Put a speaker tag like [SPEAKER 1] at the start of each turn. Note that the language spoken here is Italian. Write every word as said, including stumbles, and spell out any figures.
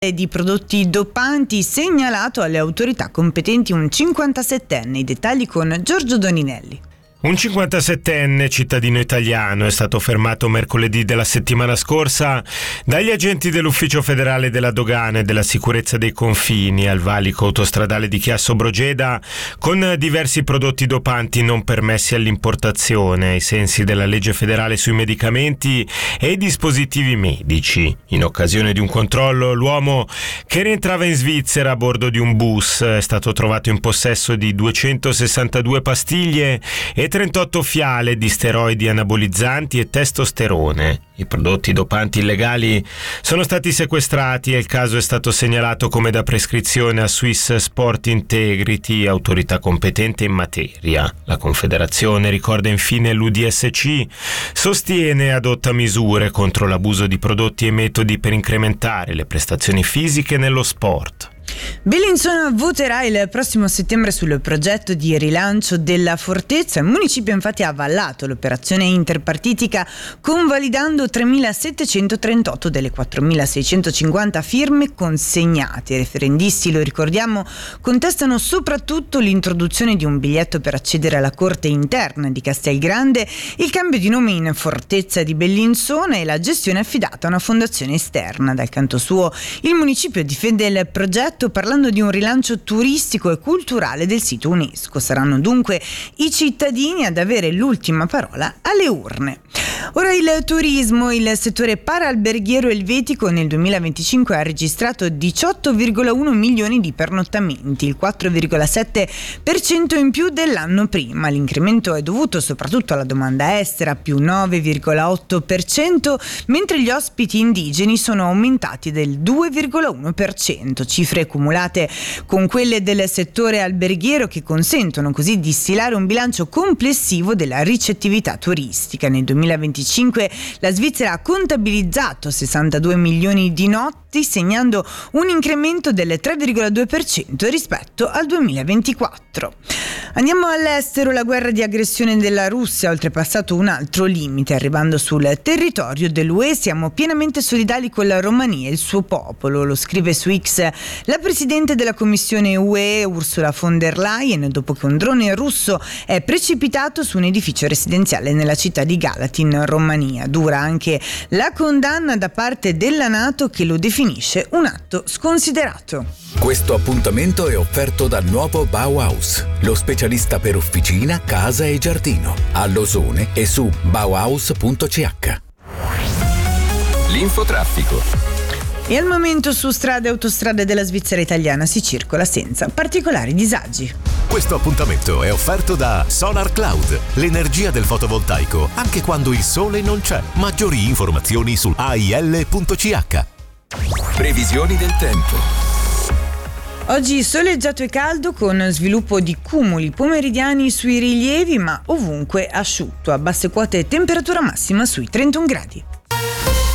[SPEAKER 1] di prodotti dopanti, segnalato alle autorità competenti un cinquantasettenne. I dettagli con Giorgio Doninelli.
[SPEAKER 2] Un cinquantasettenne cittadino italiano è stato fermato mercoledì della settimana scorsa dagli agenti dell'Ufficio federale della dogana e della sicurezza dei confini al valico autostradale di Chiasso Brogeda con diversi prodotti dopanti non permessi all'importazione ai sensi della legge federale sui medicamenti e i dispositivi medici. In occasione di un controllo, l'uomo, che rientrava in Svizzera a bordo di un bus, è stato trovato in possesso di duecentosessantadue pastiglie e trentotto fiale di steroidi anabolizzanti e testosterone. I prodotti dopanti illegali sono stati sequestrati e il caso è stato segnalato come da prescrizione a Swiss Sport Integrity, autorità competente in materia. La Confederazione, ricorda infine l'U D S C, sostiene e adotta misure contro l'abuso di prodotti e metodi per incrementare le prestazioni fisiche nello sport.
[SPEAKER 1] Bellinzona voterà il prossimo settembre sul progetto di rilancio della fortezza. Il municipio infatti ha avallato l'operazione interpartitica convalidando tremilasettecentotrentotto delle quattromilaseicentocinquanta firme consegnate. I referendisti, lo ricordiamo, contestano soprattutto l'introduzione di un biglietto per accedere alla corte interna di Castelgrande, il cambio di nome in Fortezza di Bellinzona e la gestione affidata a una fondazione esterna. Dal canto suo, il municipio difende il progetto parlando di un rilancio turistico e culturale del sito UNESCO. Saranno dunque i cittadini ad avere l'ultima parola alle urne. Ora il turismo. Il settore paralberghiero elvetico nel duemilaventicinque ha registrato diciotto virgola uno milioni di pernottamenti, il quattro virgola sette per cento in più dell'anno prima. L'incremento è dovuto soprattutto alla domanda estera, più nove virgola otto per cento, mentre gli ospiti indigeni sono aumentati del due virgola uno per cento, cifre cumulate con quelle del settore alberghiero che consentono così di stilare un bilancio complessivo della ricettività turistica. Nel duemilaventicinque la Svizzera ha contabilizzato sessantadue milioni di notti, segnando un incremento del tre virgola due per cento rispetto al duemilaventiquattro. Andiamo all'estero. La guerra di aggressione della Russia ha oltrepassato un altro limite, arrivando sul territorio dell'U E. Siamo pienamente solidali con la Romania e il suo popolo, lo scrive su X la Presidente della Commissione U E, Ursula von der Leyen, dopo che un drone russo è precipitato su un edificio residenziale nella città di Galati in Romania. Dura anche la condanna da parte della NATO, che lo definisce un atto sconsiderato.
[SPEAKER 3] Questo appuntamento è offerto dal nuovo Bauhaus, lo specialista per officina, casa e giardino, a Losone e su bauhaus punto c h.
[SPEAKER 4] L'infotraffico.
[SPEAKER 1] E al momento su strade e autostrade della Svizzera italiana si circola senza particolari disagi.
[SPEAKER 5] Questo appuntamento è offerto da Solar Cloud, l'energia del fotovoltaico anche quando il sole non c'è. Maggiori informazioni su a i l punto c h.
[SPEAKER 4] Previsioni del tempo.
[SPEAKER 1] Oggi soleggiato e caldo con sviluppo di cumuli pomeridiani sui rilievi, ma ovunque asciutto. A basse quote temperatura massima sui trentuno gradi.